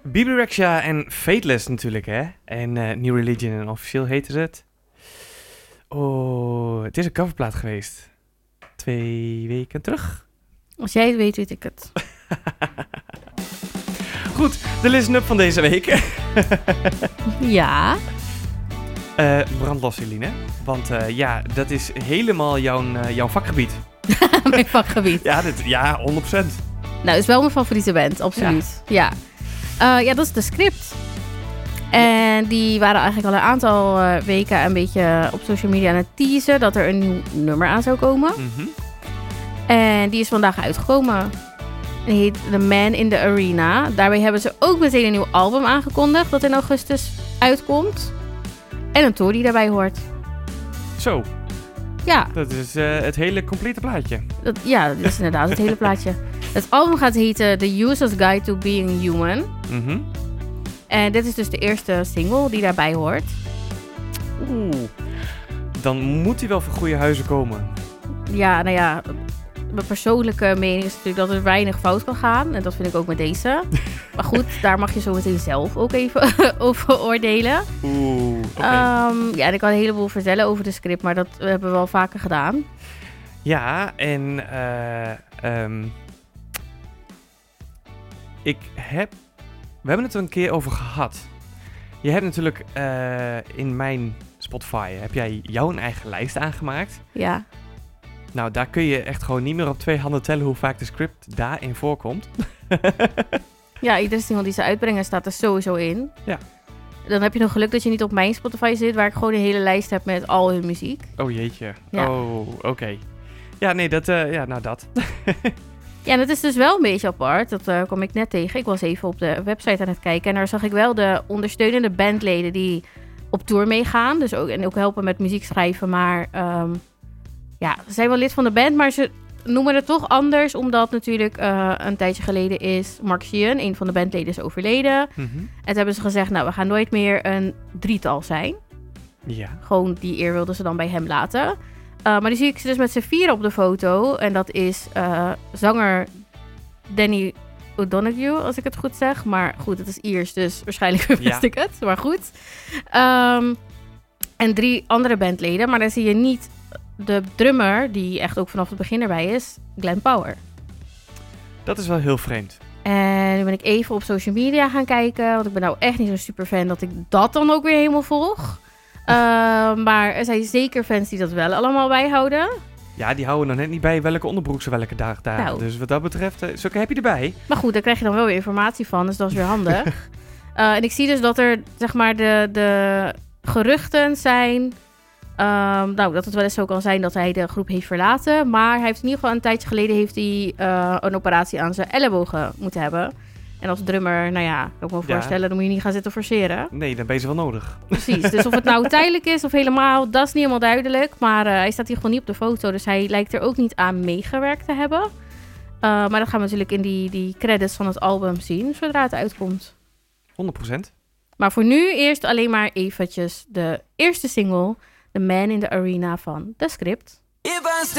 Bebe Rexha en Fateless natuurlijk, hè? En New Religion en officieel heette het. Oh, het is een coverplaat geweest. 2 weken terug. Als jij het weet, weet ik het. Goed, de listen-up van deze week. Ja. Brandlos, Eline. Want dat is helemaal jouw vakgebied. Mijn vakgebied. Ja, 100%. Nou, is wel mijn favoriete band, absoluut. Ja, dat is de Script. En die waren eigenlijk al een aantal weken een beetje op social media aan het teasen dat er een nieuw nummer aan zou komen. Mm-hmm. En die is vandaag uitgekomen. En die heet The Man in the Arena. Daarbij hebben ze ook meteen een nieuw album aangekondigd dat in augustus uitkomt. En een tour die daarbij hoort. Zo. Ja. Dat is het hele complete plaatje. Dat is inderdaad het hele plaatje. Het album gaat heten The User's Guide to Being Human. Mm-hmm. En dit is dus de eerste single die daarbij hoort. Oeh. Dan moet hij wel voor goede huizen komen. Ja, nou ja, mijn persoonlijke mening is natuurlijk dat er weinig fout kan gaan. En dat vind ik ook met deze. Maar goed, daar mag je zo meteen zelf ook even over oordelen. Oeh, oké. Ja, en ik kan een heleboel vertellen over de Script, maar dat hebben we wel vaker gedaan. Ja, en we hebben het er een keer over gehad. Je hebt natuurlijk in mijn Spotify, heb jij jouw eigen lijst aangemaakt. Ja. Nou, daar kun je echt gewoon niet meer op 2 handen tellen hoe vaak de Script daarin voorkomt. Ja, iedere single die ze uitbrengen staat er sowieso in. Ja. Dan heb je nog geluk dat je niet op mijn Spotify zit, waar ik gewoon een hele lijst heb met al hun muziek. Oh jeetje. Ja. Oh, oké. Ja, nee, dat. Ja, en dat is dus wel een beetje apart. Dat kwam ik net tegen. Ik was even op de website aan het kijken. En daar zag ik wel de ondersteunende bandleden die op tour meegaan. Dus ook helpen met muziek schrijven. Maar ze zijn wel lid van de band. Maar ze noemen het toch anders. Omdat natuurlijk een tijdje geleden is Mark Sheehan, een van de bandleden, is overleden. Mm-hmm. En toen hebben ze gezegd, nou, we gaan nooit meer een drietal zijn. Ja. Gewoon die eer wilden ze dan bij hem laten. Maar die zie ik ze dus met z'n 4 op de foto. En dat is zanger Danny O'Donoghue, als ik het goed zeg. Maar goed, het is Iers, dus waarschijnlijk wist ik het. Maar goed. En 3 andere bandleden. Maar dan zie je niet de drummer, die echt ook vanaf het begin erbij is, Glenn Power. Dat is wel heel vreemd. En nu ben ik even op social media gaan kijken. Want ik ben nou echt niet zo'n super fan dat ik dat dan ook weer helemaal volg. Maar er zijn zeker fans die dat wel allemaal bijhouden. Ja, die houden dan net niet bij welke onderbroek ze welke dag daar. Nou. Dus wat dat betreft, zulke heb je erbij. Maar goed, daar krijg je dan wel weer informatie van. Dus dat is weer handig. En ik zie dus dat er, zeg maar, de geruchten zijn. Dat het wel eens zo kan zijn dat hij de groep heeft verlaten. Maar hij heeft in ieder geval een tijdje geleden een operatie aan zijn ellebogen moeten hebben. En als drummer, nou ja, kan ik me voorstellen, dan moet je niet gaan zitten forceren. Nee, dan ben je ze wel nodig. Precies, dus of het nou tijdelijk is of helemaal, dat is niet helemaal duidelijk. Maar hij staat hier gewoon niet op de foto, dus hij lijkt er ook niet aan meegewerkt te hebben. Maar dat gaan we natuurlijk in die credits van het album zien, zodra het uitkomt. 100%. Maar voor nu eerst alleen maar eventjes de eerste single, The Man in the Arena van The Script.